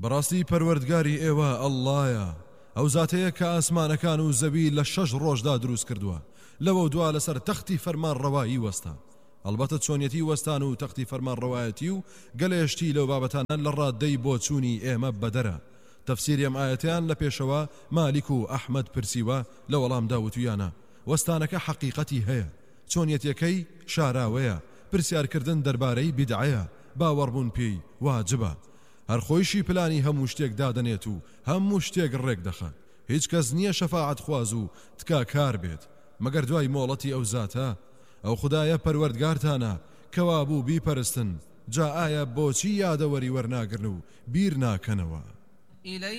بەڕاستی پەروەردگاری ئێوە ئەڵڵایە، ئەو زاتەیە کە ئاسمانەکان و زەوی لە 6 ڕۆژدا دروست کردووە، لەوە دوا لەسەر تەختی فەرمانڕەوایی وەستا. ئەلبەتە چۆنیەتی وەستان و تەختی فەرمانڕەوایەتی و گەلێشتی لەو بابەتانە لە ڕاددەی بۆ چوونی ئێمە بەدەرە. تەفسیری ئەم ئاەتیان لە پێشەوە مالیک و ئەحمەد پرسیوە لە وەڵامدا وتویانە وەستانەکە حەقیقەتی هەیە، چۆنیەتیەکەی شاراوەیە، پرسیارکردن دەربارەی بیدعەیە، باوەڕبوون پێی واجبە. هەر خۆیشی پلانی هەموو شتێک دادەنێت و هەموو شتێک ڕێک دەخات. هیچ کەس نییە شەفاعەت خواز و تکا کار بێت مەگەر دوای مۆڵەتی ئەو زاتە. ئەو خودایە پەروەردگارتانە کەوا بوو بیپەرستن، جا ئایا بۆچی یادەوەری وەرناگرن و بیر ناکەنەوە؟